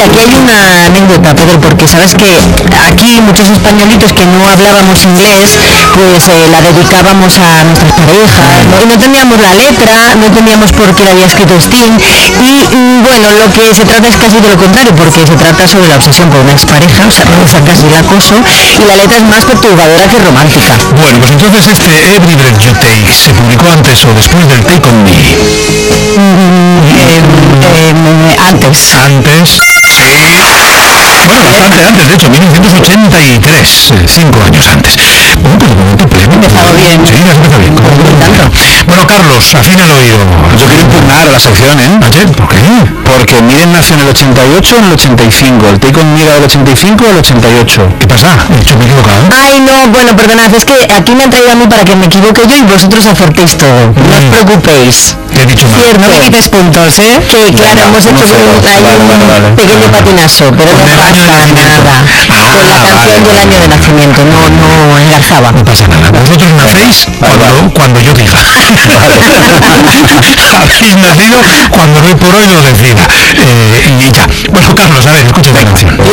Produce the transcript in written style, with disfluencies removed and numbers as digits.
aquí hay una anécdota, Pedro, porque sabes que aquí muchos españolitos que no hablábamos inglés, pues la dedicábamos a nuestras parejas, ¿no? Y no teníamos la letra, no teníamos por qué la había escrito Sting, y bueno, lo que se trata es casi de lo contrario, porque se trata sobre la obsesión por una expareja, o sea, casi el acoso, y la letra es más perturbadora que romántica. Bueno, pues entonces Every Breath You Take se publicó antes o después del Take On Me. Antes. Antes, sí. Bueno, bastante antes, de hecho, 1983, 5 años antes. Bueno, pues de momento pleno. Empezado bien. Sí, has empezado bien. Bueno, Carlos, afina el oído. Yo quiero impugnar a la sección, ¿eh? Ayer, ¿por qué? Porque Miren nació en el 88 o en el 85. El Take On Me era del 85 al 88. ¿Qué pasa? ¿He dicho me he equivocado? Ay, no, bueno, perdonad, es que aquí me han traído a mí para que me equivoque yo y vosotros acertéis todo. No os preocupéis. He dicho mal. Cierto. No me quites puntos, ¿eh? Que claro, hemos hecho un pequeño patinazo, pero no pasa nada. Con la canción del año de nacimiento, no engarzaba. No pasa nada. Vosotros nacéis cuando yo diga. Habéis nacido cuando hoy por hoy lo decida. Y ya. Bueno, Carlos, a ver, escucha esta canción.